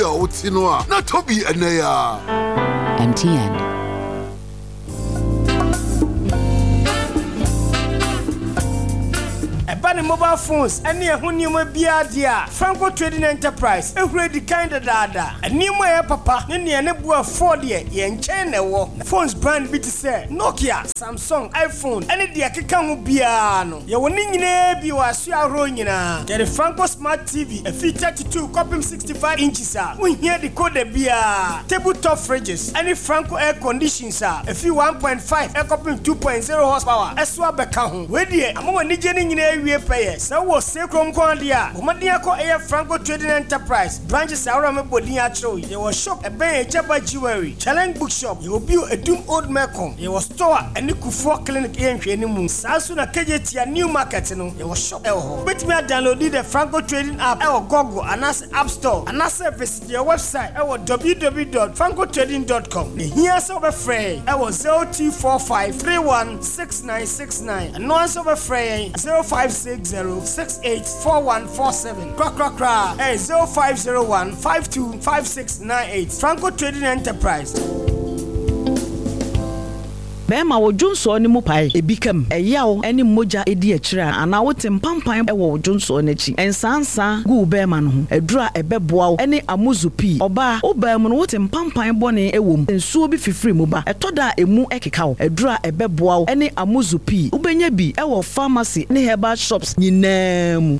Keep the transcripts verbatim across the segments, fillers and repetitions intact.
Otinoa, not Toby Anaya. M T N. Ebani mobile phones, any a honeymo biadia, Franco Trading Enterprise, a ready kind of dada, a new way papa, any a nebua forty yen China war. Phones brand bit say Nokia, Samsung, iPhone, any dia Kikamu biano. You winning in a biwasua roina. Get a Franco Smart T V, a feet thirty-two, copy sixty-five inches. We hear the code the beer, tabletop fridges, any Franco air conditions are a few one point five, a copy two point zero horsepower, a swab account. Where dear, I'm only getting in a we pay. So was Sacrum Condia, Umadiako Air Franco Trading Enterprise, branches Arama Bodia Cho. There was shop a bay, Jabba Jewelry, Challenge Bookshop. You will build a doom old Macom. There was store and you could for clinic in Training. Sasuna Kajetia new market. There was shop. Bet me download the Franco Trading app or Google and ask App Store and ask visit your website our w w w dot franco trading dot com. Here's over frame. I was zero two four five three one six nine six nine and no answer over frame zero five six zero six eight four one four seven. Crack crack crack. Hey zero five zero one five two five six nine eight. Franco Trading Enterprise. Bema wo Johnson ni mu pai ebikam eyawo eni moja edi akira ana wo tempampan e wo Johnson n'achi ensansa gu bema no ho edura ebeboa eni amuzupi oba obam no wo tempampan bone ewom ensuo bi fifiri mu ba etoda emu ekeka wo edura ebeboa eni amuzupi ubenya bi e wo pharmacy ne herbal shops nyinaa.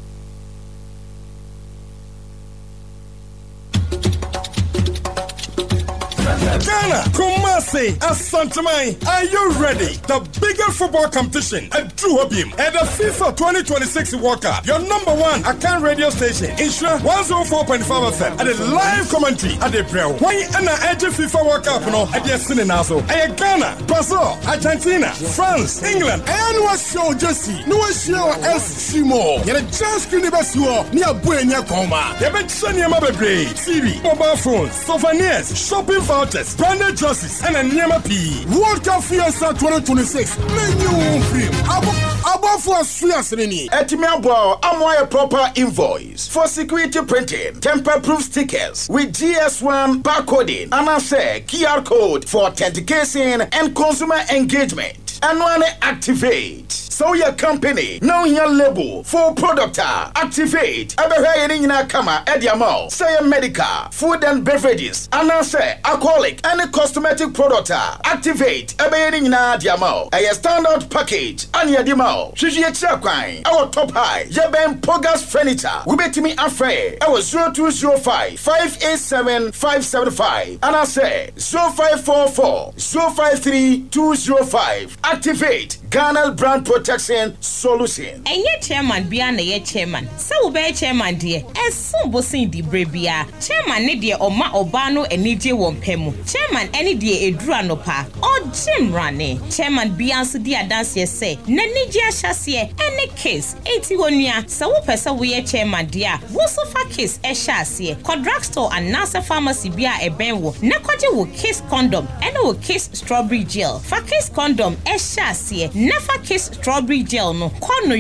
Ghana, Kumasi, Asantamai, are you ready? The biggest football competition at Duhobim and the FIFA twenty twenty-six World Cup. Your number one Akan radio station, Insha one oh four point five F M, and a live commentary at the April. Why and the edge FIFA World Cup no at the Sininazo? I Ghana, Brazil, Argentina, France, England, and what show Jesse? No show S Shimo. You're a chance to never show near Buena Coma. You've been sending a mobile T V, mobile phones, souvenirs, shopping vouchers, branded jerseys, and a Nyama P. World Cup Fiesta twenty twenty-six. Menu film. Above for Fiesta. Etimia Bow, I'm a proper invoice for security printing, tamper-proof stickers with G S one barcoding, and I say Q R code for authentication and consumer engagement. And one activate. So your company, now your label for product activate. Ever in a kama ediamo. Say a medical, food and beverages, and I say alcoholic and cosmetic product activate. Ever in a diamo. A standard package and your demo. Shiji Chakwine, our top high. Yeben Pogas furniture. We bet me afraid. I was zero two zero five five eight seven five seven five. And I say zero five four four zero five three two zero five. Activate Ghana brand protection solution. And ye chairman beyond ye chairman. So be chairman dear. And soon bossing di brebia. Chairman ne dear or ma obano and nije wompemu. Chairman any dear edra no pa. Or Jim Rane. Chairman beyond dear dance ye say. Nenija chassis any case. eighty-one year. So pesa we chairman dear. Wosofa case e chassis. Quadragstore and Nasa pharmacy bia e benwo. Nakoje wo case condom. And wo case strawberry gel. For case condom e chassis. Never kiss strawberry gel no kono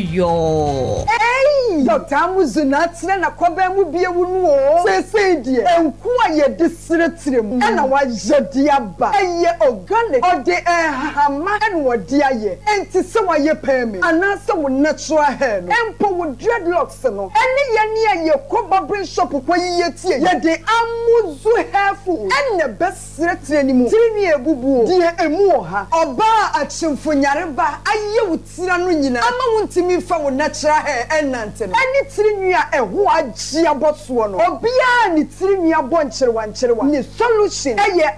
yo. Hey, Doctor Amuzuna tire na koba mu bie wunu o. Se se die enku aye disretire mu. Na wa jedi aba. Eye organic ode ehama en wodi aye. Enti se wa ye peme. Ana se wo natural hair no. Empo wo dreadlocks no. Ene ye ne aye koba brain shop kwa ye tie. Ye de Amuzu hairful. Ene besretire ni mu. Tiri ni ebubu. Die emu oha. Oba achimfonyare ba aye wutira no nyina ama wuntimi fa wo natural hair enante no ani tiri nua eho agye aboso no obia ni tiri nua bonkyere wankere wa ni solution eye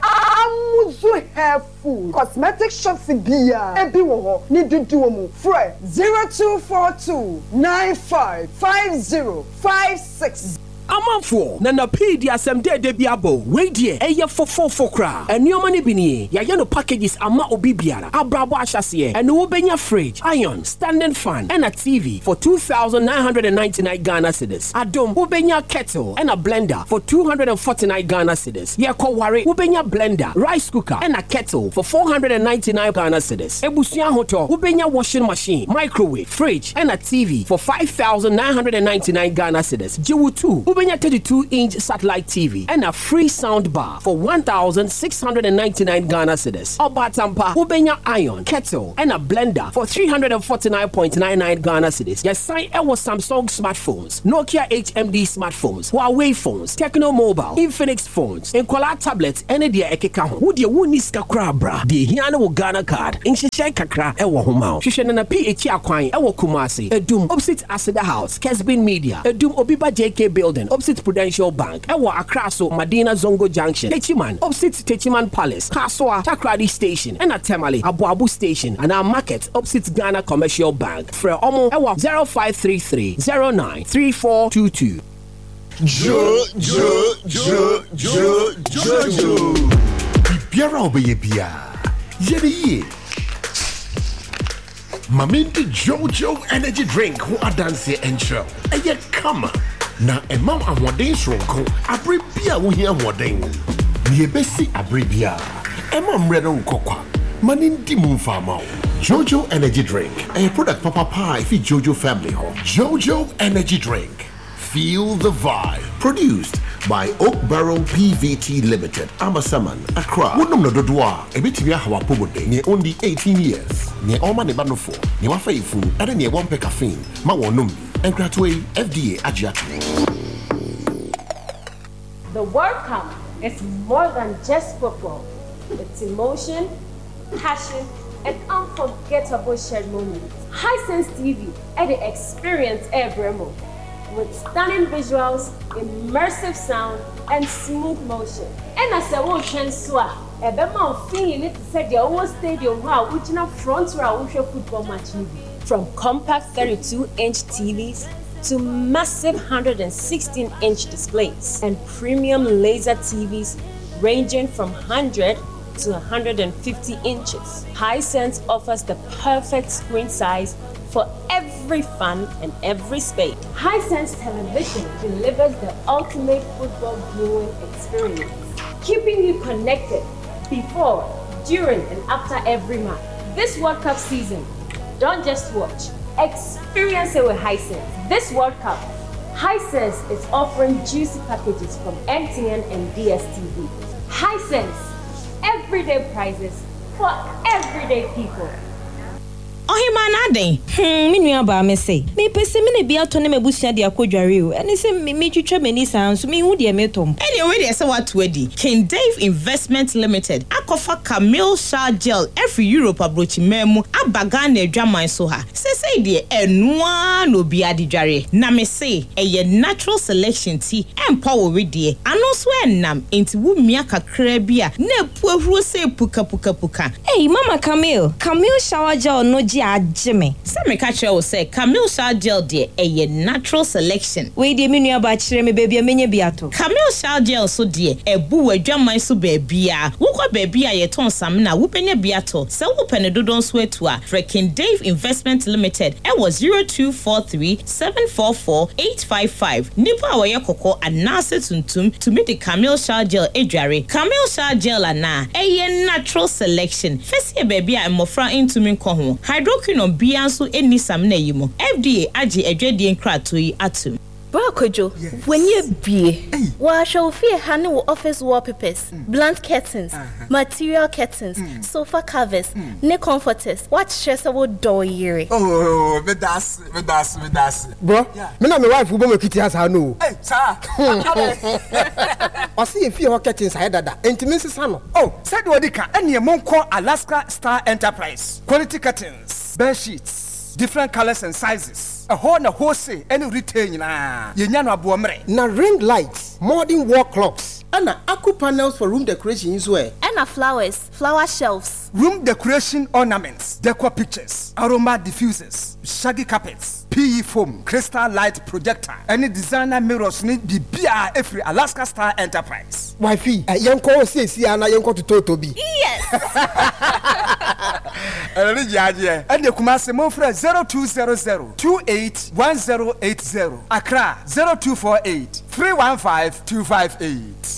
Amuzu hair food cosmetic shops bia ebi wo ho ni dudu mu frɛ zero two four two nine five five zero five six. Amanfo na na pedi asem de de biabo we die eye fofofo kra enioma ne bini ya ye no packages ama obi biara abrabo ahyase ene wo benya fridge iron standing fan and a T V for two thousand nine hundred ninety-nine Ghana cedis adom wo benya kettle and a blender for two hundred forty-nine Ghana cedis ye ko ware wo benya blender rice cooker and a kettle for four hundred ninety-nine Ghana cedis ebusuan hoto wo benya washing machine microwave fridge and a T V for five thousand nine hundred ninety-nine Ghana cedis jiwu two wobenya thirty-two inch satellite T V and a free sound bar for one thousand six hundred ninety-nine Ghana cedis. Oba Tampa, wobenya iron, kettle and a blender for three hundred forty-nine point nine nine Ghana cedis. Yes, sign our Samsung smartphones, Nokia H M D smartphones, Huawei phones, Techno Mobile, Infinix phones, and Kola tablets, and the Ekeka ho. Would you win this kakra bra? The Hiana Ghana card, in Shishan Kakra, Ewa Homao. Shishan and a P H Aquine, Ewa Kumasi, a Doom, opposite Asada House, Kesbin Media, a Doom Obiba J K Building, opposite Prudential Bank, Ewa Akraso, Madina Zongo Junction, Techiman, opposite Techiman Palace, Kaswa, Takradi Station, and a Temale, Abu Abu Station, and our market, opposite Ghana Commercial Bank. For Omo, Ewa zero five three three zero nine three four two two. Jo, Jo, Jo, Jo, Jojo. Bibiara obeye bia. Yeri ye. Mamindi Jojo energy drink who adanse encho. Eye kama. Na emam amwodin sronko. Abre bia wo hia amwodin. Ni ebesi abre bia. Emam redo nkokwa. Manindi mumfama. Jojo energy drink. A product papa pie fi Jojo family home. Jojo energy drink. Feel the vibe. Produced by Oak Barrel P V T Limited. Amasaman, Accra. Wonum no dodwa. Ebitibia hawa pobode. Nye only eighteen years. Nye oma ne banofo. Nye wafa ifu. Ade nye wampe caffeine. Ma wonum. Enkratwe F D A ajiatu. The World Cup is more than just football. It's emotion, passion, and unforgettable shared moments. Hisense T V and the experience every moment. With stunning visuals, immersive sound, and smooth motion. And as a one chancellor, a bema feeling it said the whole stadium wow, which in a front row football match. From compact thirty-two inch T Vs to massive one hundred sixteen inch displays and premium laser T Vs ranging from one hundred to one hundred fifty inches. Hisense offers the perfect screen size for every fan and every space. Hisense Television delivers the ultimate football viewing experience, keeping you connected before, during, and after every match. This World Cup season, don't just watch, experience it with Hisense. This World Cup, Hisense is offering juicy packages from M T N and D S T V. Hisense, everyday prices for everyday people. Ohima na den. Hmm, me nua ba me say. Me pese me na bia to na mabusua de akodware o. Ene se me me twetwa mani san so me hu de me tom. Ene we de se what wedi. King Dave Investment Limited. Akofa Camille Shah Gel every Europe abrochi memu abaga na adwaman so ha. Se say de enua no bia de dware. Na me say eye natural selection tea empower we de. Ano so enam enti wu mia kakra bia na epu ahuro se puka puka puka. Hey Mama Camille, Camille Shower Gel no Jimmy. Some catcher will say Camille Shah Gel de a natural selection. We de menu about me baby a mini biato. Camille Shah Gel so dear a boo a drum my so baby. Wuko baby a ton samna whooping a biato. So whooping a dodon sweat to a freaking Dave Investment Limited. It was zero two four three seven four four eight five five. Nipa awaya koko and nase tuntum to meet the Camille Shah Gel ejare. Camille Shah Gel ana a natural selection. First year baby I'm mofra into me koho. Hydroquinone bianso eni samna yimo. F D A agi edwedi enkrato yi atum. Bra Kojo, yes. When you be, wa shall fear handle office wallpapers, mm. blunt curtains, uh-huh. material curtains, mm. sofa covers, mm. ne comforters. What stressable door year? Oh, me das, me das, me das. Bro, yeah. Me na my wife ubo me kiti has no. Hey, sir. I see if you curtains I dada. Intimacy sano. Oh, said Wadika, and your mom call Alaska Star Enterprise. Quality curtains, bed sheets, different colors and sizes. A whole na wholesale any retail na yenyano abuomre na ring lights, modern wall clocks, and aqua panels for room decoration as well. And flowers, flower shelves, room decoration ornaments, decor pictures, aroma diffusers, shaggy carpets, P E foam, crystal light projector, any designer mirrors need be bia every Alaska Star Enterprise. Wifey, a young call say see ana young to Totobi. Yes. And the Kumasi Mofre zero two zero zero two eight one zero eight zero. Accra zero two four eight three one five two five eight.